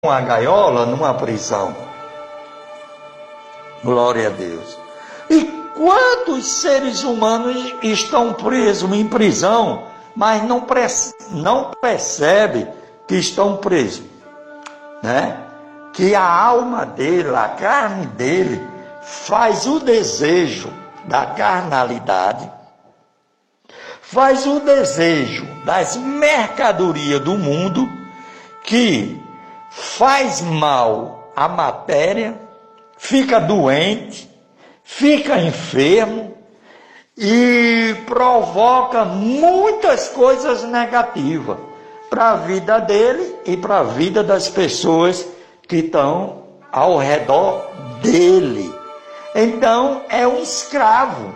numa gaiola, numa prisão. Glória a Deus. E quantos seres humanos estão presos em prisão, mas não percebe que estão presos, né? Que a alma dele, a carne dele, faz o desejo da carnalidade, faz o desejo das mercadorias do mundo, que faz mal à matéria, fica doente, fica enfermo e provoca muitas coisas negativas para a vida dele e para a vida das pessoas que estão ao redor dele. Então é um escravo.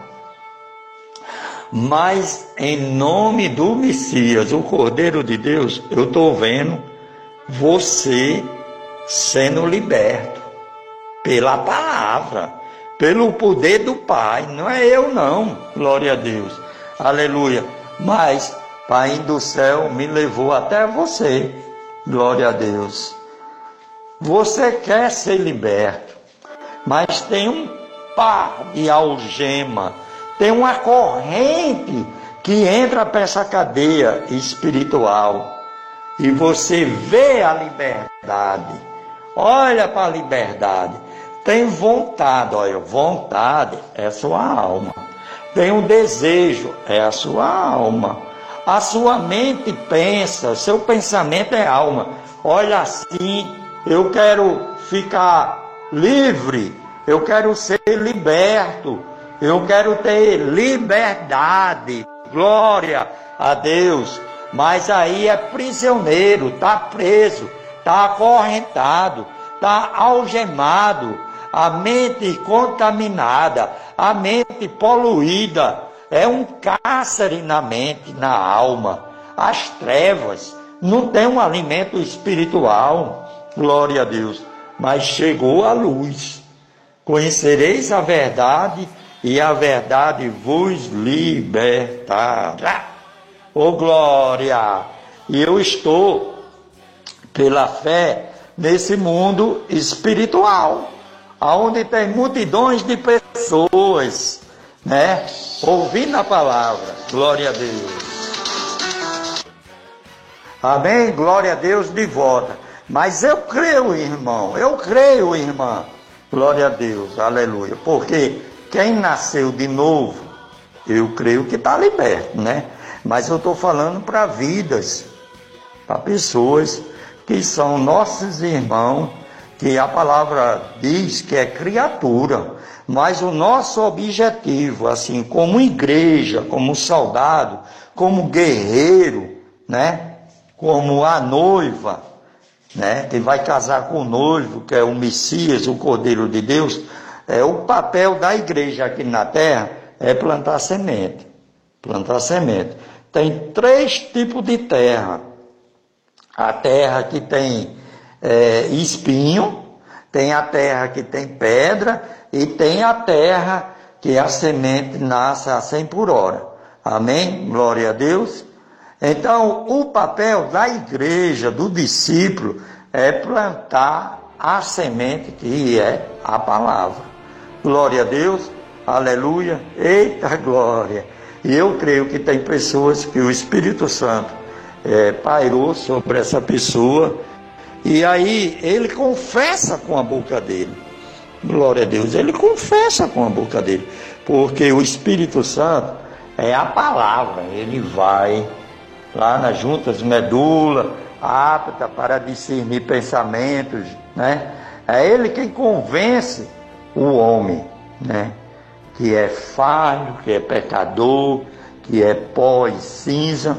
Mas em nome do Messias, o Cordeiro de Deus, eu estou vendo você sendo liberto pela palavra, pelo poder do Pai. Não é eu não, glória a Deus, aleluia. Mas Pai do céu me levou até você, glória a Deus. Você quer ser liberto, mas tem um par de algema, tem uma corrente que entra para essa cadeia espiritual. E você vê a liberdade, olha para a liberdade, tem vontade, olha, vontade é a sua alma, tem um desejo, é a sua alma, a sua mente pensa, seu pensamento é alma, olha assim, eu quero ficar livre, eu quero ser liberto, eu quero ter liberdade, glória a Deus. Mas aí é prisioneiro, está preso, está acorrentado, está algemado, a mente contaminada, a mente poluída, é um cárcere na mente, na alma, as trevas, não tem um alimento espiritual, glória a Deus, mas chegou a luz, conhecereis a verdade e a verdade vos libertará. Oh glória! E eu estou, pela fé, nesse mundo espiritual, onde tem multidões de pessoas, né? Ouvindo a palavra. Glória a Deus. Amém? Glória a Deus de volta. Mas eu creio, irmão, eu creio, irmã. Glória a Deus, aleluia. Porque quem nasceu de novo, eu creio que está liberto, né? Mas eu estou falando para vidas, para pessoas que são nossos irmãos, que a palavra diz que é criatura. Mas o nosso objetivo, assim, como igreja, como soldado, como guerreiro, né? Como a noiva, né? Que vai casar com o noivo, que é o Messias, o Cordeiro de Deus. O papel da igreja aqui na terra é plantar semente. Plantar semente. Tem 3 tipos de terra. A terra que tem espinho, tem a terra que tem pedra e tem a terra que a semente nasce a 100 por hora. Amém? Glória a Deus. Então, o papel da igreja, do discípulo, é plantar a semente que é a palavra. Glória a Deus. Aleluia. Eita glória. E eu creio que tem pessoas que o Espírito Santo pairou sobre essa pessoa, e aí ele confessa com a boca dele. Glória a Deus, ele confessa com a boca dele, porque o Espírito Santo é a palavra, ele vai lá nas juntas medula, apta para discernir pensamentos, né? É ele quem convence o homem, né? Que é falho, que é pecador, que é pó e cinza.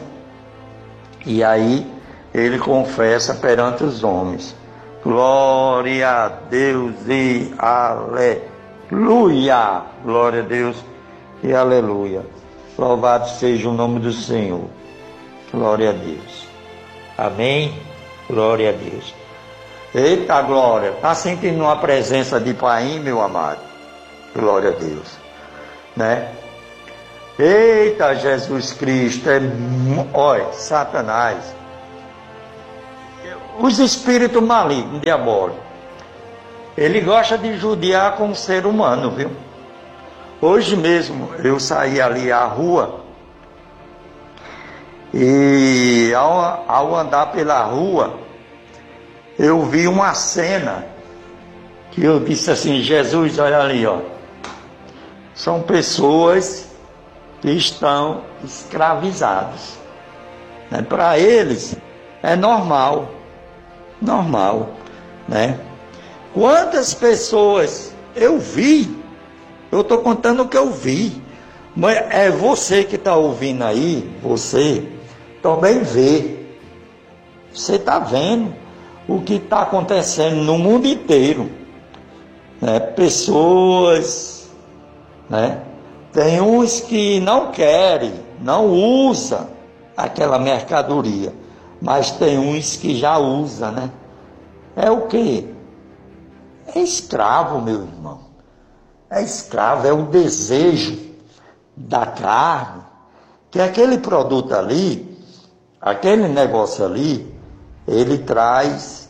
E aí ele confessa perante os homens. Glória a Deus e aleluia. Glória a Deus e aleluia. Louvado seja o nome do Senhor. Glória a Deus. Amém. Glória a Deus. Eita glória. Está sentindo uma presença de Pai, meu amado? Glória a Deus. Né? Eita Jesus Cristo, olha, Satanás, os espíritos malignos, diabólicos, ele gosta de judiar com o ser humano, viu? Hoje mesmo eu saí ali à rua e ao andar pela rua eu vi uma cena que eu disse assim: Jesus, olha ali, ó, são pessoas que estão escravizadas, né? Para eles é normal, né? Quantas pessoas eu vi, eu estou contando o que eu vi, mas é você que está ouvindo aí, você também vê, você está vendo o que está acontecendo no mundo inteiro, né? Pessoas, né? Tem uns que não querem, não usam aquela mercadoria, mas tem uns que já usam, né? É o quê? É escravo, meu irmão. É escravo, é o desejo da carne, que aquele produto ali, aquele negócio ali, ele traz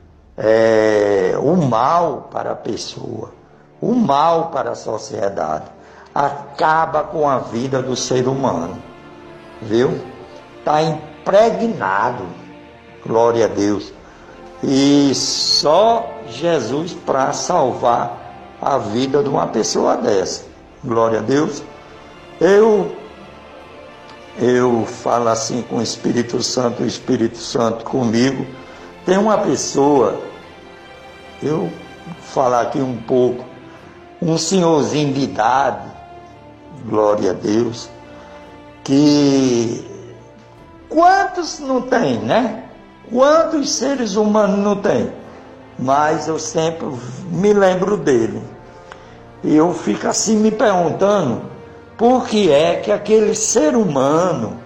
o mal para a pessoa, o mal para a sociedade, acaba com a vida do ser humano, viu? Está impregnado, glória a Deus, e só Jesus para salvar a vida de uma pessoa dessa, glória a Deus. Eu falo assim com o Espírito Santo comigo. Tem uma pessoa, eu vou falar aqui um pouco, um senhorzinho de idade, glória a Deus, que quantos não tem, né? Quantos seres humanos não tem? Mas eu sempre me lembro dele. E eu fico assim me perguntando por que é que aquele ser humano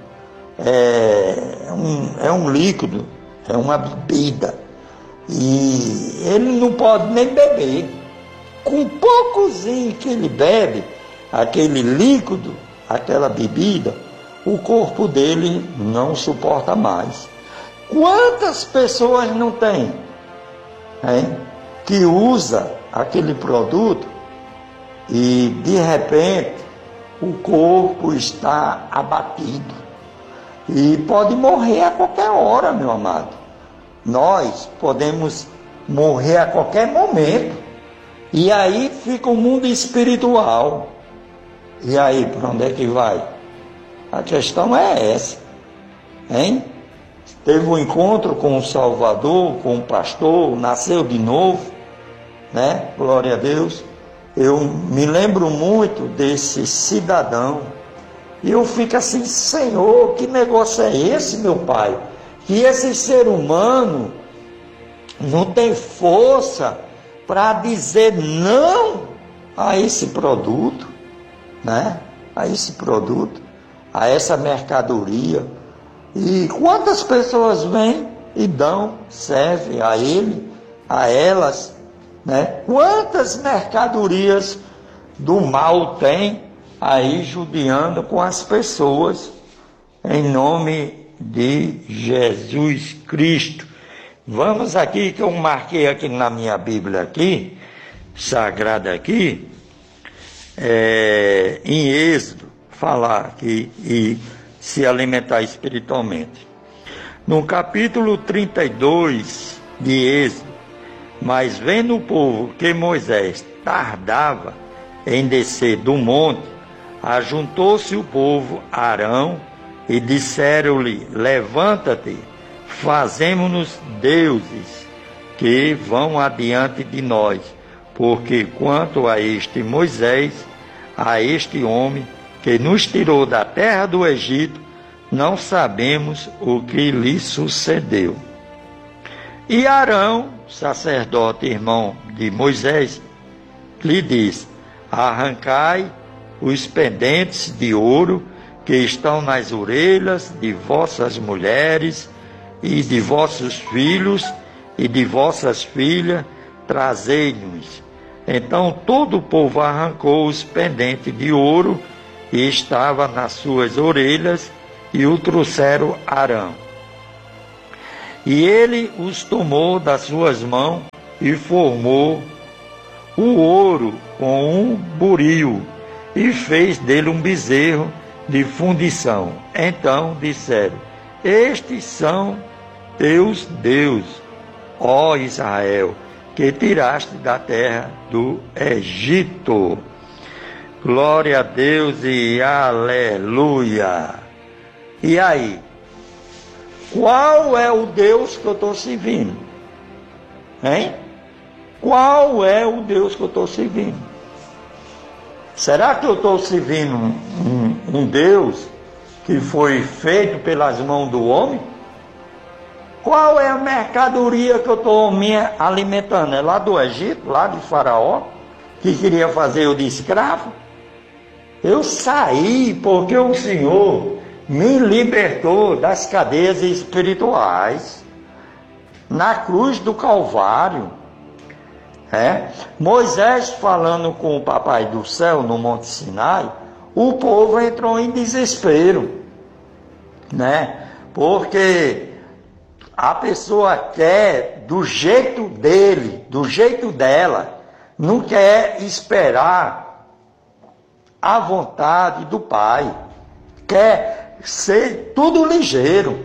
é um líquido, é uma bebida, e ele não pode nem beber. Com poucozinho que ele bebe, aquele líquido, aquela bebida, o corpo dele não suporta mais. Quantas pessoas não tem, hein, que usa aquele produto e de repente o corpo está abatido e pode morrer a qualquer hora, meu amado. Nós podemos morrer a qualquer momento, e aí fica o mundo espiritual. E aí, para onde é que vai? A questão é essa, hein? Teve um encontro com o Salvador, com o pastor, nasceu de novo, né? Glória a Deus. Eu me lembro muito desse cidadão, e eu fico assim: Senhor, que negócio é esse, meu Pai? Que esse ser humano não tem força para dizer não a esse produto, né? A esse produto, a essa mercadoria. E quantas pessoas vêm e dão, servem a ele, a elas, né? Quantas mercadorias do mal tem aí judiando com as pessoas, em nome de Jesus Cristo. Vamos aqui, que eu marquei aqui na minha Bíblia aqui, sagrada aqui, em Êxodo, falar aqui e se alimentar espiritualmente. No capítulo 32 de Êxodo: mas vendo o povo que Moisés tardava em descer do monte, ajuntou-se o povo a Arão e disseram-lhe: levanta-te, fazemo-nos deuses que vão adiante de nós, porque quanto a este Moisés, a este homem que nos tirou da terra do Egito, não sabemos o que lhe sucedeu. E Arão, sacerdote, irmão de Moisés, lhe disse: arrancai os pendentes de ouro que estão nas orelhas de vossas mulheres e de vossos filhos e de vossas filhas, trazei-nos. Então todo o povo arrancou os pendentes de ouro e estava nas suas orelhas, e o trouxeram a Arão. E ele os tomou das suas mãos e formou o ouro com um buril e fez dele um bezerro de fundição. Então disseram: estes são teus deuses, ó Israel, que tiraste da terra do Egito. Glória a Deus e aleluia. E aí? Qual é o Deus que eu estou servindo? Hein? Qual é o Deus que eu estou servindo? Será que eu estou servindo um Deus que foi feito pelas mãos do homem? Qual é a mercadoria que eu estou me alimentando? É lá do Egito, lá de Faraó, que queria fazer eu de escravo? Eu saí porque o Senhor me libertou das cadeias espirituais na cruz do Calvário. Moisés falando com o Papai do Céu no Monte Sinai, o povo entrou em desespero, porque a pessoa quer do jeito dele, do jeito dela, não quer esperar a vontade do Pai, quer ser tudo ligeiro,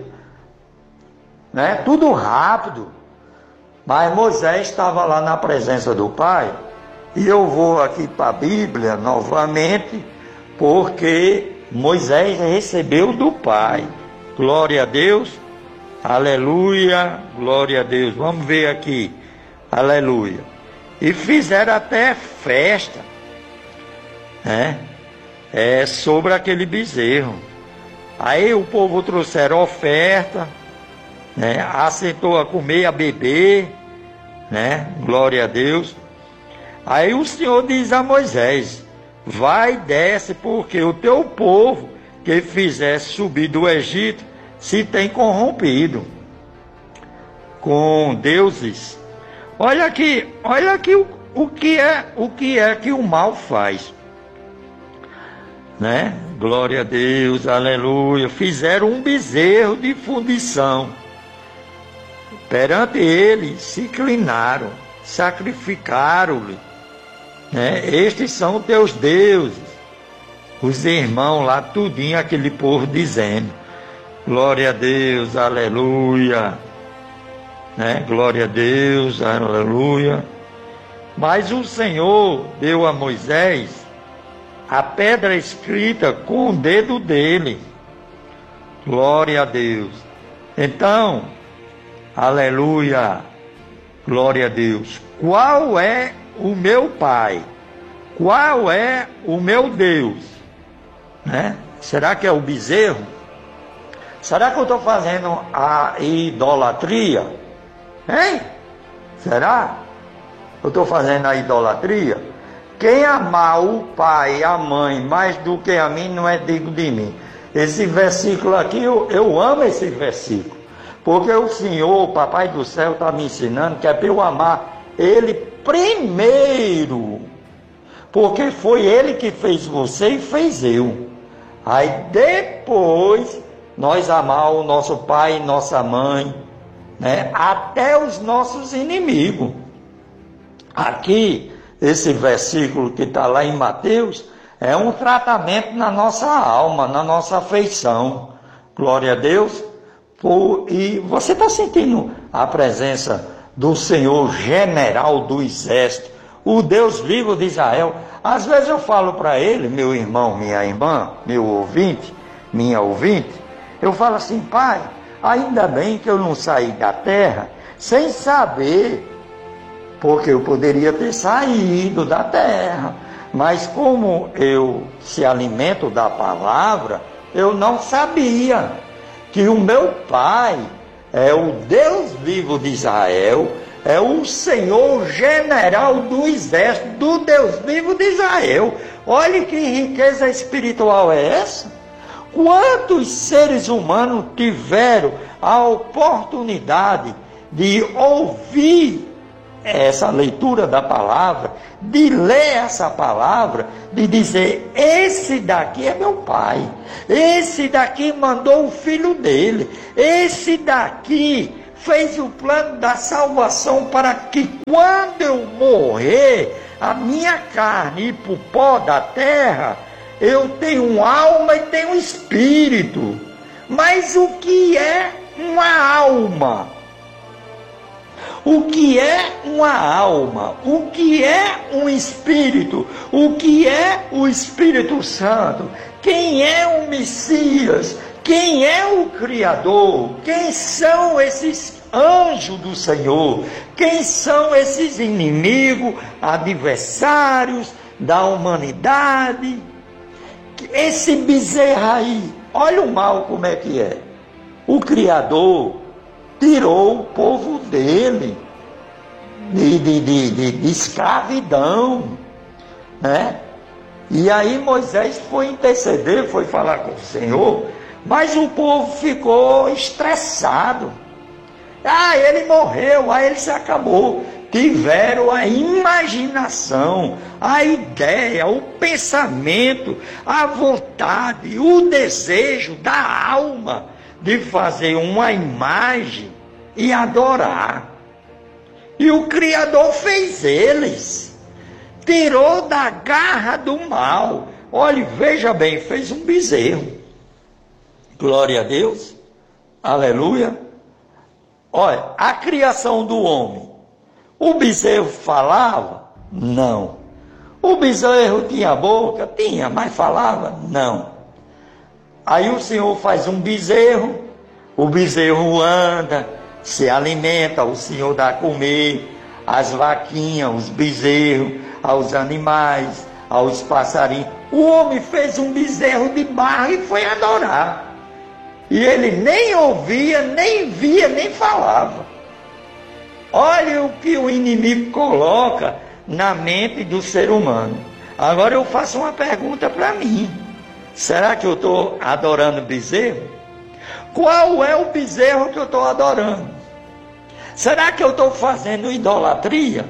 tudo rápido. Mas Moisés estava lá na presença do Pai, e eu vou aqui para a Bíblia novamente, porque Moisés recebeu do Pai. Glória a Deus, aleluia, glória a Deus. Vamos ver aqui, aleluia. E fizeram até festa, sobre aquele bezerro. Aí o povo trouxeram oferta, assentou a comer, a beber, glória a Deus. Aí o Senhor diz a Moisés: vai e desce, porque o teu povo que fizesse subir do Egito se tem corrompido com deuses. Olha aqui o que é que o mal faz, glória a Deus, aleluia. Fizeram um bezerro de fundição. Perante ele se inclinaram, sacrificaram-lhe. Estes são teus deuses. Os irmãos lá, tudinho, aquele povo dizendo: glória a Deus, aleluia. Glória a Deus, aleluia. Mas o Senhor deu a Moisés a pedra escrita com o dedo dele. Glória a Deus. Então, aleluia, glória a Deus. Qual é o meu Pai? Qual é o meu Deus? Será que é o bezerro? Será que eu estou fazendo a idolatria? Será? Eu estou fazendo a idolatria? Quem amar o pai e a mãe mais do que a mim não é digno de mim. Esse versículo aqui, eu amo esse versículo. Porque o Senhor, o Papai do Céu, está me ensinando que é para eu amar Ele primeiro. Porque foi Ele que fez você e fez eu. Aí depois, nós amar o nosso pai e nossa mãe, até os nossos inimigos. Aqui, esse versículo que está lá em Mateus, é um tratamento na nossa alma, na nossa afeição. Glória a Deus. E você está sentindo a presença do Senhor general do exército, o Deus vivo de Israel. Às vezes eu falo para ele, meu irmão, minha irmã, meu ouvinte, minha ouvinte, eu falo assim: Pai, ainda bem que eu não saí da terra sem saber, porque eu poderia ter saído da terra, mas como eu se alimento da palavra, eu não sabia que o meu Pai é o Deus vivo de Israel, é o Senhor general do exército, do Deus vivo de Israel. Olha que riqueza espiritual é essa. Quantos seres humanos tiveram a oportunidade de ouvir essa leitura da palavra, de ler essa palavra, de dizer: esse daqui é meu pai, esse daqui mandou o filho dele, esse daqui fez o plano da salvação para que quando eu morrer, a minha carne ir para o pó da terra, eu tenho alma e tenho espírito. Mas o que é uma alma? O que é uma alma? O que é um espírito? O que é o Espírito Santo? Quem é o Messias? Quem é o Criador? Quem são esses anjos do Senhor? Quem são esses inimigos, adversários da humanidade? Esse bezerro aí, olha o mal como é que é. O Criador tirou o povo dele de escravidão, né? E aí Moisés foi interceder, foi falar com o Senhor, mas o povo ficou estressado. Ele morreu, aí ele se acabou. Tiveram a imaginação, a ideia, o pensamento, a vontade, o desejo da alma de fazer uma imagem e adorar. E o Criador fez eles, tirou da garra do mal. Olha, veja bem, fez um bezerro. Glória a Deus, aleluia. Olha, a criação do homem, o bezerro falava? Não. O bezerro tinha boca? Tinha, mas falava? Não. Aí o Senhor faz um bezerro, o bezerro anda, se alimenta, o Senhor dá a comer, as vaquinhas, os bezerros, aos animais, aos passarinhos. O homem fez um bezerro de barro e foi adorar. E ele nem ouvia, nem via, nem falava. Olha o que o inimigo coloca na mente do ser humano. Agora eu faço uma pergunta para mim. Será que eu estou adorando bezerro? Qual é o bezerro que eu estou adorando? Será que eu estou fazendo idolatria?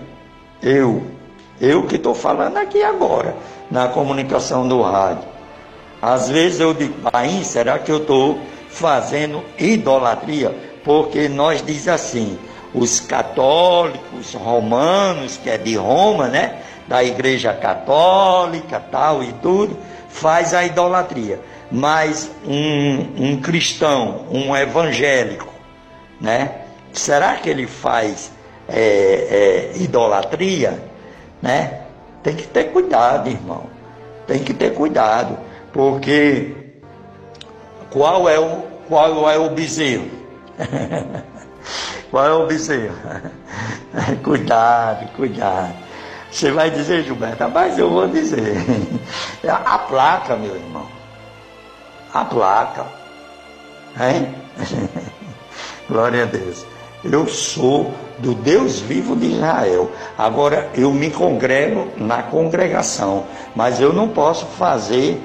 Eu que estou falando aqui agora, na comunicação do rádio. Às vezes eu digo, será que eu estou fazendo idolatria? Porque nós diz assim, os católicos romanos, que é de Roma, né? Da igreja católica, tal e tudo, faz a idolatria. Mas um cristão, um evangélico, né? Será que ele faz idolatria? Né? Tem que ter cuidado, irmão. Tem que ter cuidado. Porque qual é o bezerro? Qual é o bezerro? Cuidado. Você vai dizer, Gilberto, mas eu vou dizer. A placa, meu irmão. A placa. Hein? Glória a Deus. Eu sou do Deus vivo de Israel. Agora, eu me congrego na congregação, mas eu não posso fazer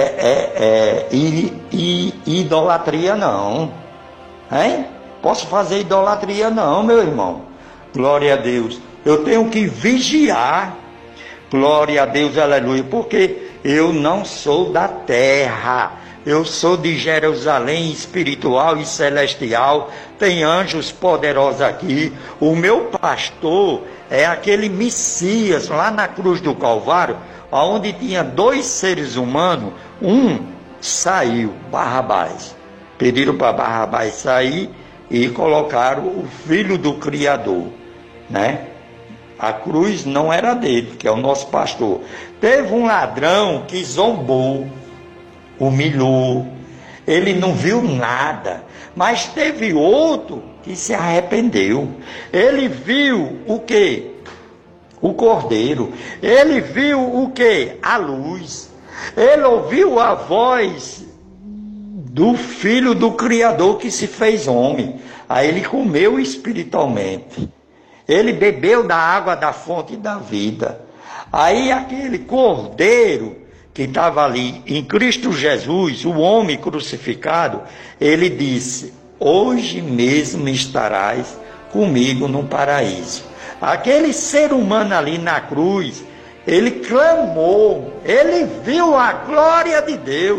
idolatria, não. Hein? Posso fazer idolatria, não, meu irmão. Glória a Deus. Eu tenho que vigiar. Glória a Deus, aleluia. Porque eu não sou da terra. Eu sou de Jerusalém espiritual e celestial. Tem anjos poderosos aqui. O meu pastor é aquele Messias lá na cruz do Calvário, onde tinha 2 seres humanos. Um saiu, Barrabás. Pediram para Barrabás sair e colocaram o filho do Criador, né? A cruz não era dele, que é o nosso pastor. Teve um ladrão que zombou, humilhou, ele não viu nada, mas teve outro que se arrependeu. Ele viu o quê? O cordeiro. Ele viu o quê? A luz. Ele ouviu a voz do Filho do Criador que se fez homem. Aí ele comeu espiritualmente. Ele bebeu da água da fonte da vida. Aí aquele cordeiro que estava ali em Cristo Jesus, o homem crucificado, ele disse, hoje mesmo estarás comigo no paraíso. Aquele ser humano ali na cruz, ele clamou, ele viu a glória de Deus,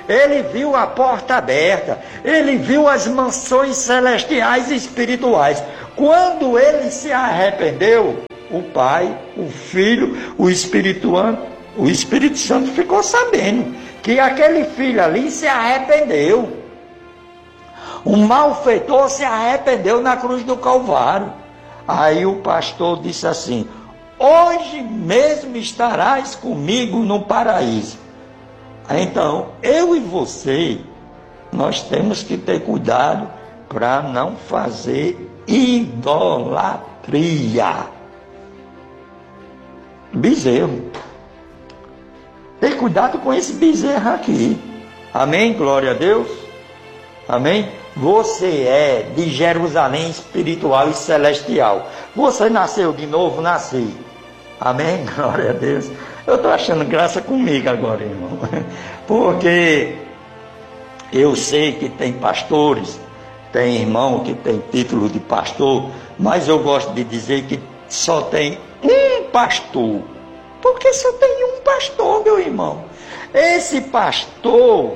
ele viu a porta aberta, ele viu as mansões celestiais e espirituais. Quando ele se arrependeu, o Pai, o Filho, o Espírito Santo ficou sabendo que aquele filho ali se arrependeu. O malfeitor se arrependeu na cruz do Calvário. Aí o pastor disse assim: hoje mesmo estarás comigo no paraíso. Então, eu e você, nós temos que ter cuidado para não fazer idolatria. Bezerro. Tem cuidado com esse bezerro aqui. Amém? Glória a Deus. Amém? Você é de Jerusalém espiritual e celestial. Você nasceu de novo, nasci. Amém? Glória a Deus. Eu estou achando graça comigo agora, irmão. Porque eu sei que tem pastores, tem irmão que tem título de pastor, mas eu gosto de dizer que só tem um pastor. Porque só tem um pastor, meu irmão. Esse pastor,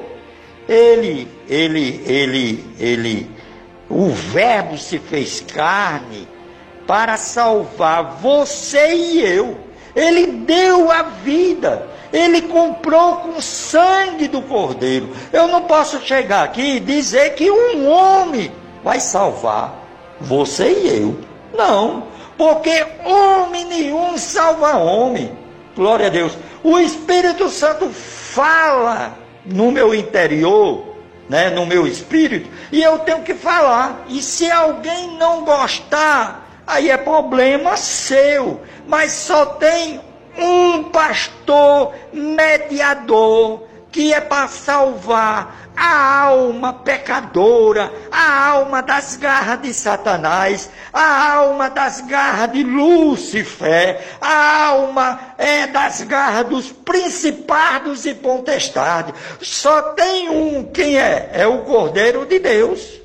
o Verbo se fez carne para salvar você e eu. Ele deu a vida, ele comprou com o sangue do Cordeiro. Eu não posso chegar aqui e dizer que um homem vai salvar você e eu. Não, porque homem nenhum salva homem. Glória a Deus. O Espírito Santo fala no meu interior, né, no meu espírito, e eu tenho que falar. E se alguém não gostar, aí é problema seu. Mas só tem um pastor mediador, que é para salvar a alma pecadora, a alma das garras de Satanás, a alma das garras de Lúcifer, a alma das garras dos principados e potestades. Só tem um, quem é? É o Cordeiro de Deus.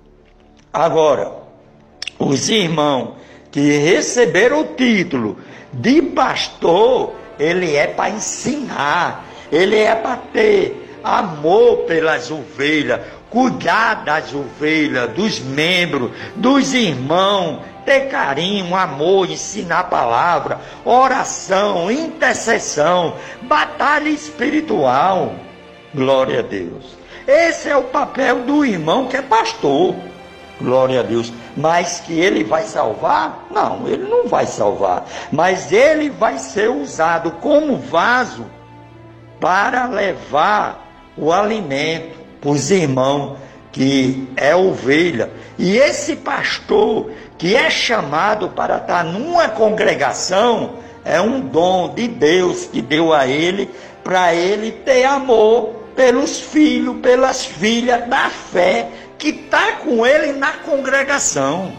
Agora, os irmãos que receberam o título de pastor, ele é para ensinar, ele é para ter amor pelas ovelhas, cuidar das ovelhas, dos membros, dos irmãos, ter carinho, amor, ensinar a palavra, oração, intercessão, batalha espiritual. Glória a Deus. Esse é o papel do irmão que é pastor. Glória a Deus. Mas que ele vai salvar? Não, ele não vai salvar. Mas ele vai ser usado como vaso para levar o alimento para os irmãos, que é ovelha. E esse pastor que é chamado para estar numa congregação, é um dom de Deus que deu a ele, para ele ter amor pelos filhos, pelas filhas da fé, que está com ele na congregação,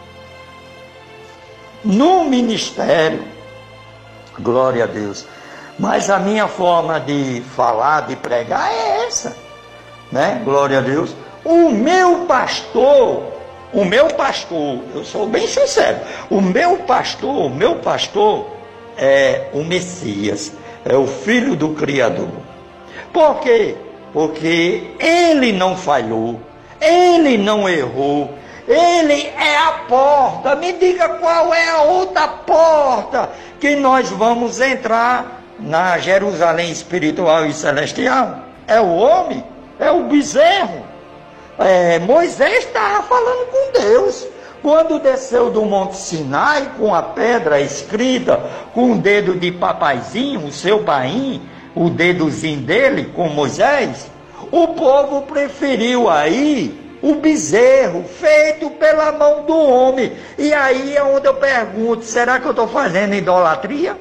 no ministério. Glória a Deus. Mas a minha forma de falar, de pregar é essa, né? Glória a Deus. O meu pastor, eu sou bem sincero, o meu pastor é o Messias, é o Filho do Criador. Por quê? Porque ele não falhou, ele não errou, ele é a porta. Me diga qual é a outra porta que nós vamos entrar na Jerusalém espiritual e celestial? É o homem? É o bezerro? Moisés estava falando com Deus. Quando desceu do Monte Sinai com a pedra escrita, com o dedo de papaizinho, o seu painho, o dedozinho dele com Moisés, o povo preferiu aí o bezerro feito pela mão do homem. E aí é onde eu pergunto: será que eu estou fazendo idolatria?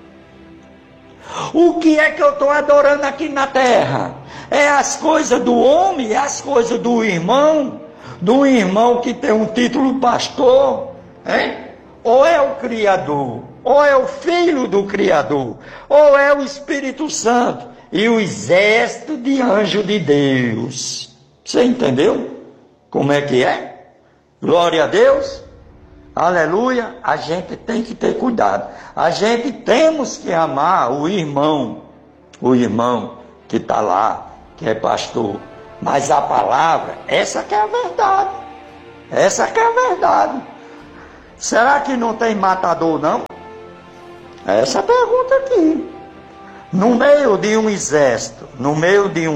O que é que eu estou adorando aqui na terra? É as coisas do homem? É as coisas do irmão que tem um título pastor? Ou é o Criador? Ou é o Filho do Criador? Ou é o Espírito Santo e o exército de anjos de Deus? Você entendeu como é que é? Glória a Deus. Aleluia. A gente tem que ter cuidado. A gente temos que amar o irmão que está lá que é pastor. Mas a palavra, essa que é a verdade. Essa que é a verdade. Será que não tem matador, não? Essa é a pergunta aqui. No meio de um exército, no meio de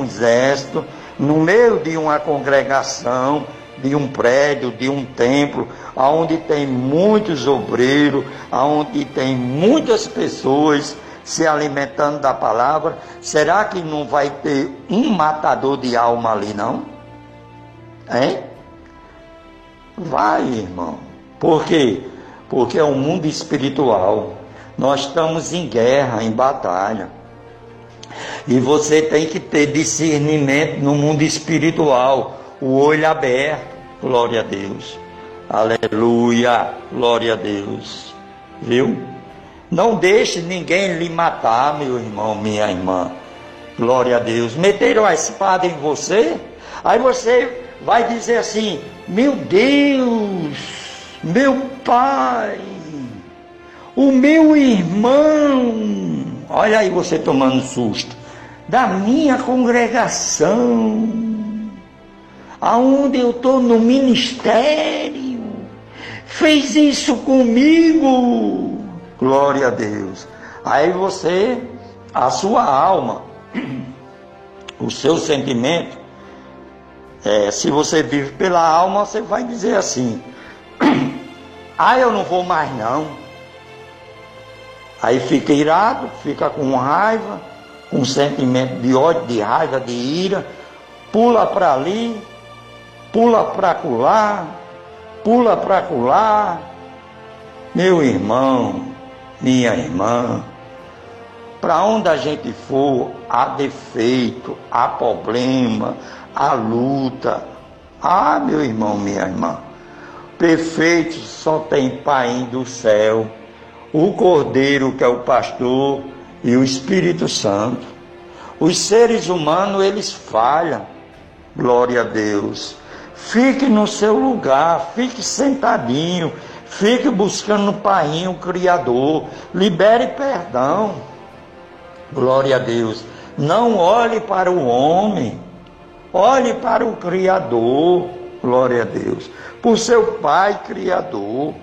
uma congregação, de um prédio, de um templo, onde tem muitos obreiros, onde tem muitas pessoas se alimentando da palavra, será que não vai ter um matador de alma ali, não? Hein? Vai, irmão. Por quê? Porque é um mundo espiritual. Nós estamos em guerra, em batalha. E você tem que ter discernimento no mundo espiritual, o olho aberto. Glória a Deus. Aleluia. Glória a Deus. Viu? Não deixe ninguém lhe matar, meu irmão, minha irmã. Glória a Deus. Meteram a espada em você, aí você vai dizer assim: meu Deus, meu pai, o meu irmão, olha aí você tomando susto, da minha congregação, aonde eu estou no ministério, fez isso comigo. Glória a Deus. Aí você, a sua alma, o seu sentimento, se você vive pela alma, você vai dizer assim: eu não vou mais não. Aí fica irado, fica com raiva, com sentimento de ódio, de raiva, de ira, pula para ali, pula para acolá, pula para acolá. Meu irmão, minha irmã, para onde a gente for, há defeito, há problema, há luta. Meu irmão, minha irmã, perfeito só tem Pai do céu, o Cordeiro que é o pastor e o Espírito Santo. Os seres humanos, eles falham. Glória a Deus. Fique no seu lugar, fique sentadinho, fique buscando o Pai, o Criador, libere perdão. Glória a Deus. Não olhe para o homem, olhe para o Criador. Glória a Deus. Por seu Pai Criador.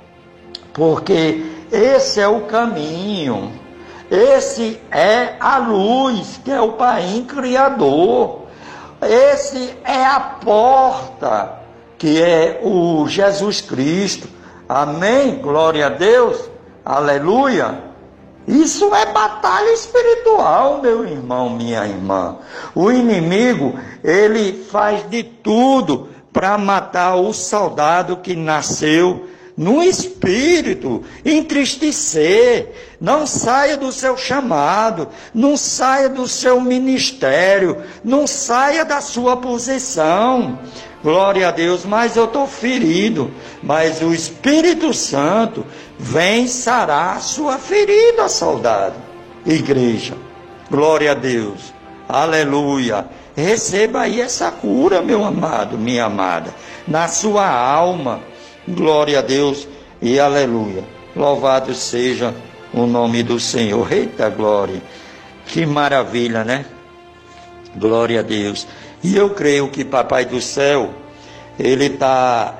Porque esse é o caminho, esse é a luz, que é o Pai Criador. Esse é a porta, que é o Jesus Cristo. Amém? Glória a Deus. Aleluia. Isso é batalha espiritual, meu irmão, minha irmã. O inimigo, ele faz de tudo para matar o soldado que nasceu no espírito, entristecer. Não saia do seu chamado, não saia do seu ministério, não saia da sua posição. Glória a Deus. Mas eu estou ferido, mas o Espírito Santo vem sarar a sua ferida, soldado. Igreja, glória a Deus, aleluia. Receba aí essa cura, meu amado, minha amada, na sua alma. Glória a Deus e aleluia. Louvado seja o nome do Senhor. Eita glória. Que maravilha, né? Glória a Deus. E eu creio que Papai do Céu, Ele está,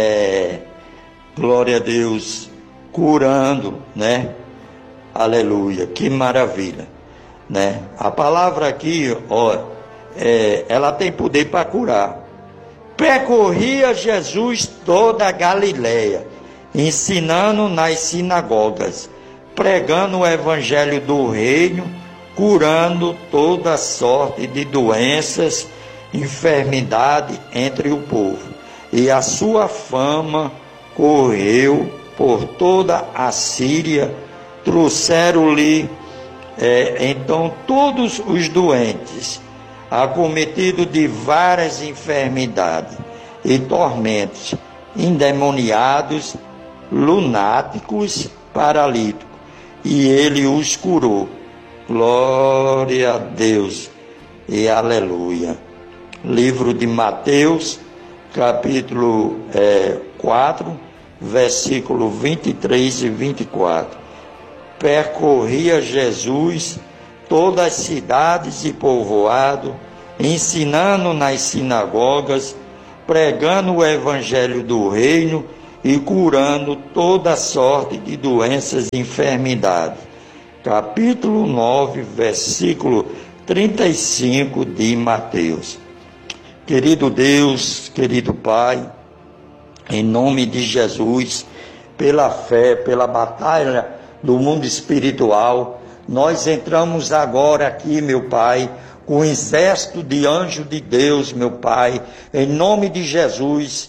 glória a Deus, curando, né? Aleluia. Que maravilha, né? A palavra aqui, ela tem poder para curar. Percorria Jesus toda a Galileia, ensinando nas sinagogas, pregando o evangelho do reino, curando toda sorte de doenças, enfermidade entre o povo. E a sua fama correu por toda a Síria, trouxeram-lhe então todos os doentes, acometido de várias enfermidades e tormentos, endemoniados, lunáticos, paralíticos, e ele os curou. Glória a Deus e aleluia. Livro de Mateus, capítulo 4, versículo 23 e 24. Percorria Jesus todas as cidades e povoados, ensinando nas sinagogas, pregando o evangelho do reino e curando toda sorte de doenças e enfermidades. Capítulo 9, versículo 35 de Mateus. Querido Deus, querido Pai, em nome de Jesus, pela fé, pela batalha do mundo espiritual, nós entramos agora aqui, meu Pai, com um exército de anjos de Deus, meu Pai, em nome de Jesus,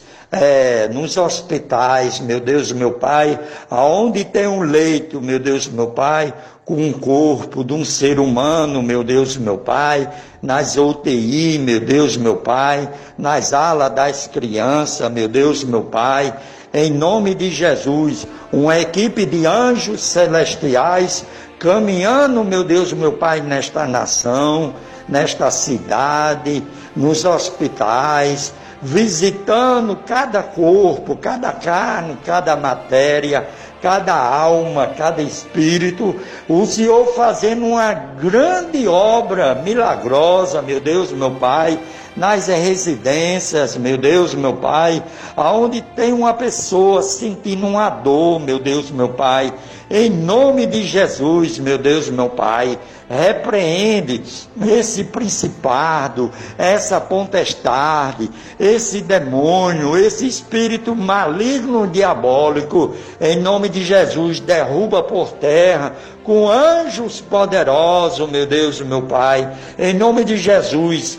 nos hospitais, meu Deus, meu Pai, aonde tem um leito, meu Deus, meu Pai, com um corpo de um ser humano, meu Deus, meu Pai, nas UTI, meu Deus, meu Pai, nas alas das crianças, meu Deus, meu Pai, em nome de Jesus, uma equipe de anjos celestiais caminhando, meu Deus, meu Pai, nesta nação, nesta cidade, nos hospitais, visitando cada corpo, cada carne, cada matéria, cada alma, cada espírito, o Senhor fazendo uma grande obra milagrosa, meu Deus, meu Pai, nas residências, meu Deus, meu Pai, aonde tem uma pessoa sentindo uma dor, meu Deus, meu Pai, em nome de Jesus, meu Deus, meu Pai, repreende esse principado, essa potestade, esse demônio, esse espírito maligno diabólico, em nome de Jesus, derruba por terra, com anjos poderosos, meu Deus, meu Pai, em nome de Jesus,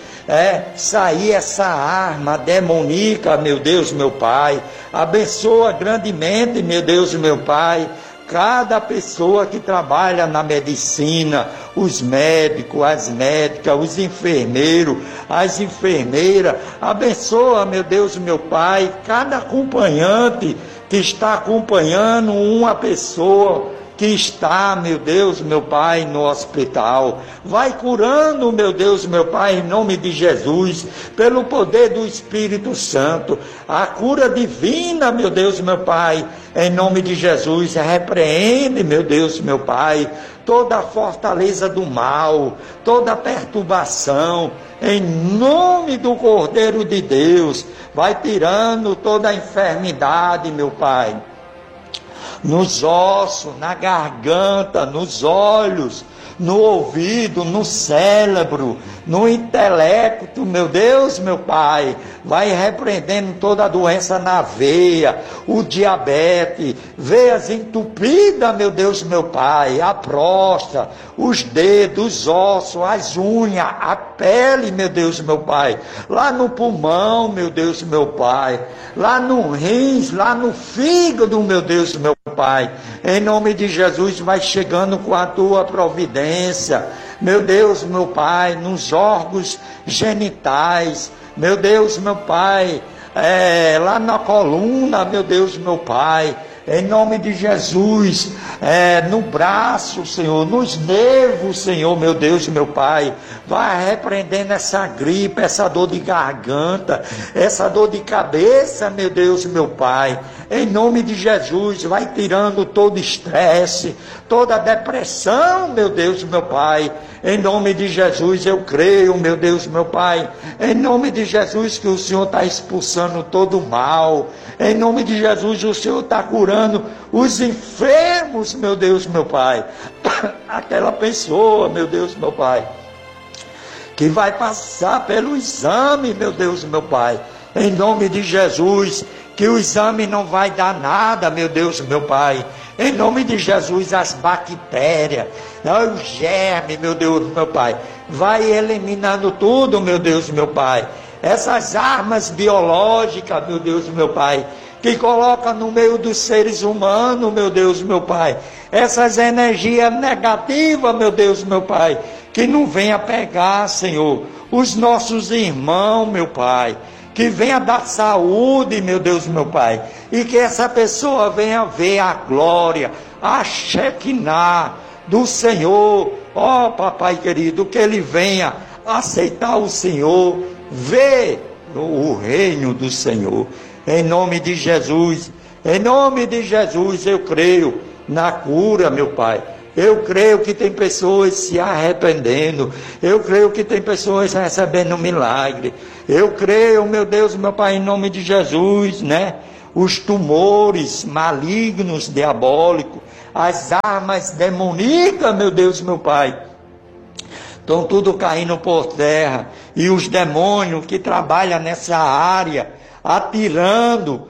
sair essa arma demoníaca, meu Deus, meu Pai, abençoa grandemente, meu Deus, meu Pai, cada pessoa que trabalha na medicina, os médicos, as médicas, os enfermeiros, as enfermeiras, abençoa, meu Deus, meu Pai, cada acompanhante que está acompanhando uma pessoa que está, meu Deus, meu Pai, no hospital. Vai curando, meu Deus, meu Pai, em nome de Jesus, pelo poder do Espírito Santo, a cura divina, meu Deus, meu Pai, em nome de Jesus, repreende, meu Deus, meu Pai, toda a fortaleza do mal, toda a perturbação, em nome do Cordeiro de Deus, vai tirando toda a enfermidade, meu Pai, nos ossos, na garganta, nos olhos, no ouvido, no cérebro, no intelecto, meu Deus, meu Pai, vai repreendendo toda a doença na veia, o diabetes, veias entupidas, meu Deus, meu Pai, a próstata, os dedos, os ossos, as unhas, a pele, meu Deus, meu Pai, lá no pulmão, meu Deus, meu Pai, lá no rins, lá no fígado, meu Deus, meu Pai, em nome de Jesus, vai chegando com a tua providência, meu Deus, meu Pai, nos órgãos genitais, meu Deus, meu Pai, lá na coluna, meu Deus, meu Pai, em nome de Jesus, no braço, Senhor, nos nervos, Senhor, meu Deus, meu Pai, vai repreendendo essa gripe, essa dor de garganta, essa dor de cabeça, meu Deus, meu Pai, em nome de Jesus, vai tirando todo estresse, toda depressão, meu Deus, meu Pai, em nome de Jesus, eu creio, meu Deus, meu Pai, em nome de Jesus, que o Senhor está expulsando todo o mal, em nome de Jesus, o Senhor está curando os enfermos, meu Deus, meu Pai, aquela pessoa, meu Deus, meu Pai, que vai passar pelo exame, meu Deus, meu Pai, em nome de Jesus, que o exame não vai dar nada, meu Deus, meu Pai, em nome de Jesus, as bactérias, o germe, meu Deus, meu Pai, vai eliminando tudo, meu Deus, meu Pai, essas armas biológicas, meu Deus, meu Pai, que coloca no meio dos seres humanos, meu Deus, meu Pai, essas energias negativas, meu Deus, meu Pai, que não venha pegar, Senhor, os nossos irmãos, meu Pai, que venha dar saúde, meu Deus, meu Pai, e que essa pessoa venha ver a glória, a Shekinah do Senhor, ó Papai querido, que ele venha aceitar o Senhor, ver o reino do Senhor, em nome de Jesus, eu creio na cura, meu Pai, Eu creio que tem pessoas se arrependendo. Eu creio que tem pessoas recebendo um milagre. Eu creio, meu Deus, meu Pai, em nome de Jesus, né? Os tumores malignos, diabólicos, as armas demoníacas, meu Deus, meu Pai, estão tudo caindo por terra. E os demônios que trabalham nessa área, atirando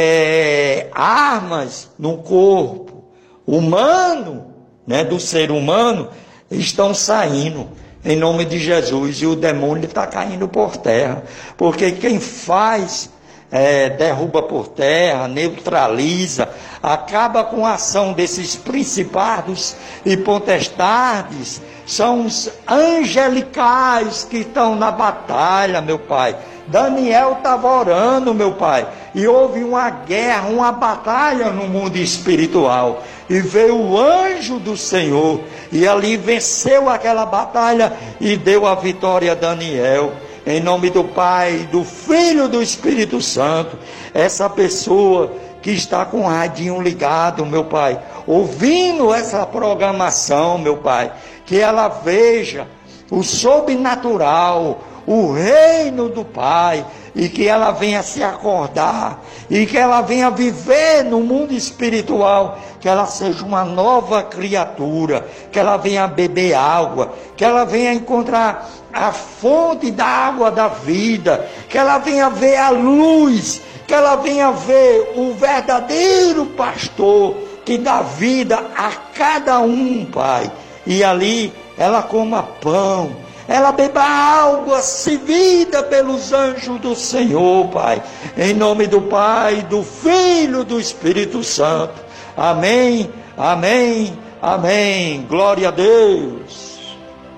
armas no corpo humano, né, do ser humano, estão saindo em nome de Jesus, e o demônio está caindo por terra, porque quem faz, derruba por terra, neutraliza, acaba com a ação desses principados e potestades, são os angelicais que estão na batalha, meu Pai. Daniel estava orando, meu Pai, e houve uma guerra, uma batalha no mundo espiritual, e veio o anjo do Senhor, e ali venceu aquela batalha, e deu a vitória a Daniel, em nome do Pai, do Filho e do Espírito Santo. Essa pessoa que está com o radinho ligado, meu Pai, ouvindo essa programação, meu Pai, que ela veja o sobrenatural, o reino do Pai, e que ela venha se acordar, e que ela venha viver no mundo espiritual, que ela seja uma nova criatura, que ela venha beber água, que ela venha encontrar a fonte da água da vida, que ela venha ver a luz, que ela venha ver o verdadeiro pastor, que dá vida a cada um, Pai, e ali ela coma pão, ela beba água servida pelos anjos do Senhor, Pai, em nome do Pai, do Filho e do Espírito Santo. Amém, amém, amém. Glória a Deus.